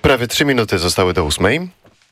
Prawie 3 minuty zostały do 8.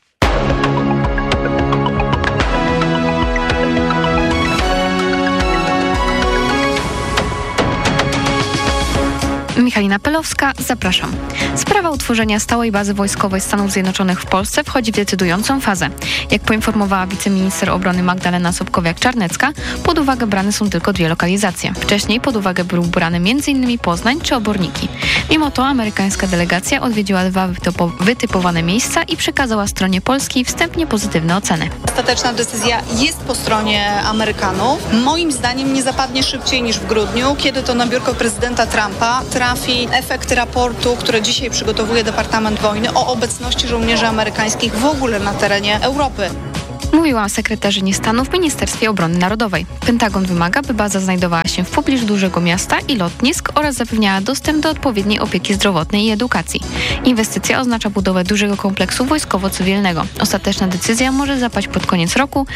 Michalina Pelowska, zapraszam. Sprawa utworzenia stałej bazy wojskowej Stanów Zjednoczonych w Polsce wchodzi w decydującą fazę. Jak poinformowała wiceminister obrony Magdalena Sobkowiak-Czarnecka, pod uwagę brane są tylko 2 lokalizacje. Wcześniej pod uwagę był brany m.in. Poznań czy Oborniki. Mimo to amerykańska delegacja odwiedziła 2 wytypowane miejsca i przekazała stronie polskiej wstępnie pozytywne oceny. Ostateczna decyzja jest po stronie Amerykanów. Moim zdaniem nie zapadnie szybciej niż w grudniu, kiedy to na biurko prezydenta Trumpa trafi efekt raportu, który dzisiaj przygotowuje Departament Wojny o obecności żołnierzy amerykańskich w ogóle na terenie Europy. Mówiła sekretarzyni stanu w Ministerstwie Obrony Narodowej. Pentagon wymaga, by baza znajdowała się w pobliżu dużego miasta i lotnisk oraz zapewniała dostęp do odpowiedniej opieki zdrowotnej i edukacji. Inwestycja oznacza budowę dużego kompleksu wojskowo-cywilnego. Ostateczna decyzja może zapaść pod koniec roku,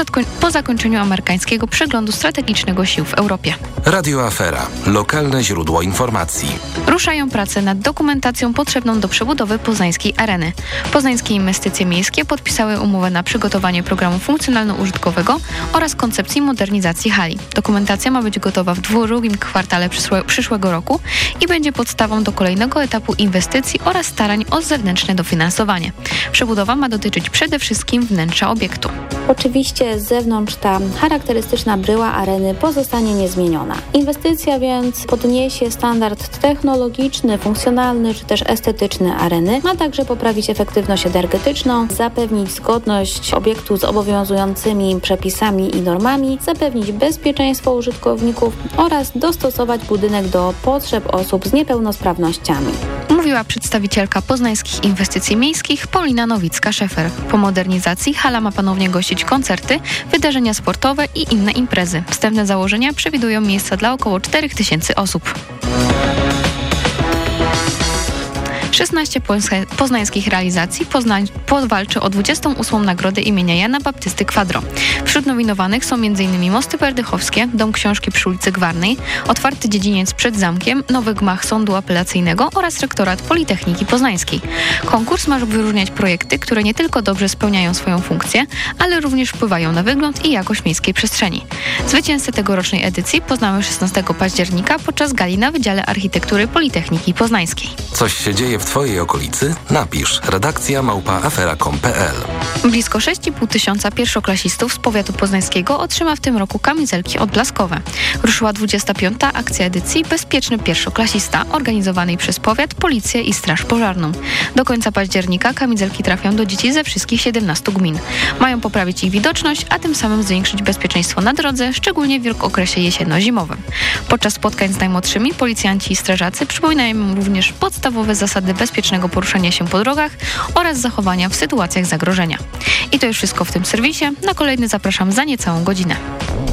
po zakończeniu amerykańskiego przeglądu strategicznego sił w Europie. Radio Afera. Lokalne źródło informacji. Ruszają prace nad dokumentacją potrzebną do przebudowy poznańskiej areny. Poznańskie Inwestycje Miejskie podpisały umowę na przygotowanie programu funkcjonalno-użytkowego oraz koncepcji modernizacji hali. Dokumentacja ma być gotowa w drugim kwartale przyszłego roku i będzie podstawą do kolejnego etapu inwestycji oraz starań o zewnętrzne dofinansowanie. Przebudowa ma dotyczyć przede wszystkim wnętrza obiektu. Oczywiście z zewnątrz ta charakterystyczna bryła areny pozostanie niezmieniona. Inwestycja więc podniesie standard technologiczny, funkcjonalny czy też estetyczny areny. Ma także poprawić efektywność energetyczną, zapewnić zgodność obiektu z obowiązującymi przepisami i normami, zapewnić bezpieczeństwo użytkowników oraz dostosować budynek do potrzeb osób z niepełnosprawnościami. Mówiła przedstawicielka Poznańskich Inwestycji Miejskich Paulina Nowicka-Szefer. Po modernizacji hala ma ponownie gościć koncerty, wydarzenia sportowe i inne imprezy. Wstępne założenia przewidują miejsca dla około 4000 osób. 16 poznańskich realizacji powalczy o 28. Nagrodę imienia Jana Baptysty Quadro. Wśród nominowanych są m.in. Mosty Perdychowskie, Dom Książki przy ulicy Gwarnej, otwarty dziedziniec przed zamkiem, nowy gmach Sądu Apelacyjnego oraz rektorat Politechniki Poznańskiej. Konkurs ma wyróżniać projekty, które nie tylko dobrze spełniają swoją funkcję, ale również wpływają na wygląd i jakość miejskiej przestrzeni. Zwycięzcę tegorocznej edycji poznamy 16 października podczas gali na Wydziale Architektury Politechniki Poznańskiej. Coś się dzieje w Twojej okolicy? Napisz redakcja@afera.com.pl. Blisko 6,5 tysiąca pierwszoklasistów z powiatu poznańskiego otrzyma w tym roku kamizelki odblaskowe. Ruszyła 25. akcja edycji Bezpieczny Pierwszoklasista, organizowanej przez powiat, policję i straż pożarną. Do końca października kamizelki trafią do dzieci ze wszystkich 17 gmin. Mają poprawić ich widoczność, a tym samym zwiększyć bezpieczeństwo na drodze, szczególnie w okresie jesienno-zimowym. Podczas spotkań z najmłodszymi policjanci i strażacy przypominają im również podstawowe zasady bezpiecznego poruszania się po drogach oraz zachowania w sytuacjach zagrożenia. I to już wszystko w tym serwisie. Na kolejny zapraszam za niecałą godzinę.